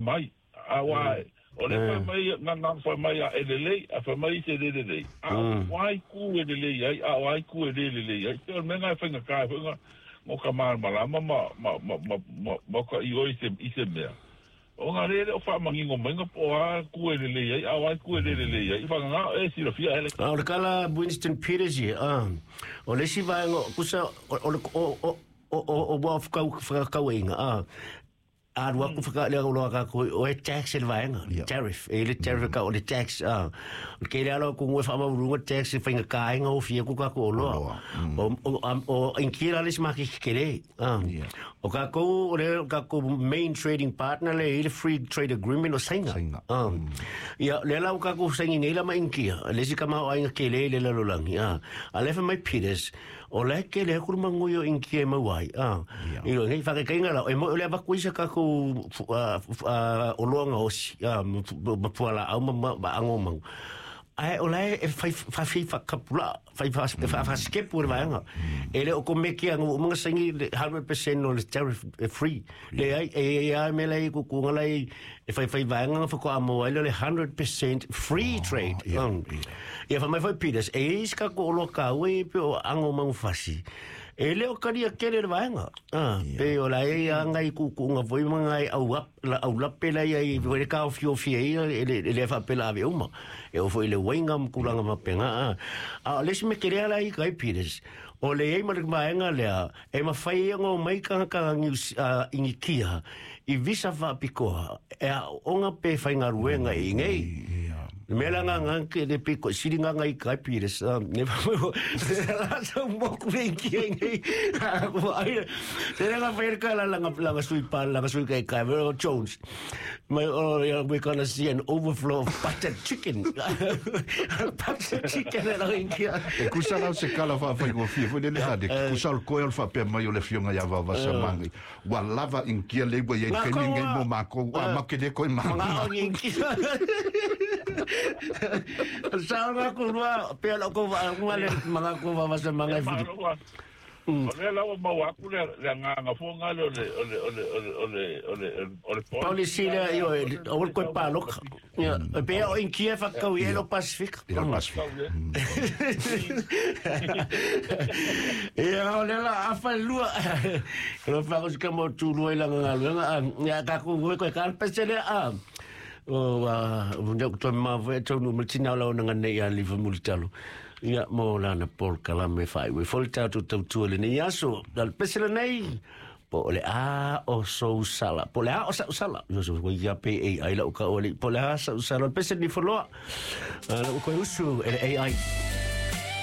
mai awa o le fa mai nga fa mai a ele a fa mai se ele a wai ku ele ai a wai ku ele ai te me nga fa nga ka fa mo ka mala ma ka i se me o nga re o fa mangi ngo menga po a ku ele ai a wai ku ele ai fa nga e si lo fia ele o le kala Winston Peters o le si vai ngo kusa o wa ka winga Arwa ku faka le lo ka ko o tax el vaenga tariff ele tariff ka o le tax ke le alo ku mo fa ma ru tax finga ka nga o fie ku ka ko lo o in kira les ma ki kere o ka ko le ka ko main trading partner le ele free trade agreement o singa ya le la ka ko singa nela ma in kia le si ka ma o nga ke le lo lang ale fa mai Peters o le ke le ku mango yo in kia ma wai i lo ngai fa ka nga la e mo le ba ku isa ka ko o longa o si ma puala au ma ango mang ai o lai e fa kapula fa skip por vanga ele o come que ang mga singi 100% no tariff free le ai me lai ku ngalai e fa vanga fa ko amo ele 100% free trade ia fa mai fa Peters e iska ko lo ka we pe ango mang fasi ele o karia kere vanga pe o lai ngai ku nga voi mangai au la pela ia ve ka o fio ele fa pela ave uma e o foi le wingam kulanga mapenga le me queria lá e kai Peters o le ei marenga le e ma fai ngo mai ka ingi kia i visa va pikoa e onga pe fai ngaruenga i ngei mela nga ke de piko siringa ngai kai Peters ne va so mo ku ngi ngi ai se nga fer ka la sui kai Jones my we're gonna see an overflow of butter chicken la ingia kusala se kala fa ngo fi fo de ade kusal ko el fa pe mai o le fionga ya va sa mangi wa lava in kia le bo ye ke ninguém mo mako ma ke de ko mangi Sama ko wa pe lo ko ngale mga ko va sa mga fi ole la ma wa ku le nga fo nga ole policy le yo o ko pa lo ya pe o in Kiev ka wi lo Pacific ya ole la afa lu lo fa ko ka mo tu lo la nga ya ka ku ko ka pesele to ma ve to no multina la ona nei ya live multalo ya mo la na por kala me fai we folta to le nei aso dal pesela nei po le o so sala po le o sala yo so ko ya pe ai la o ka o le po le so sala pesela ni folo ko usu AI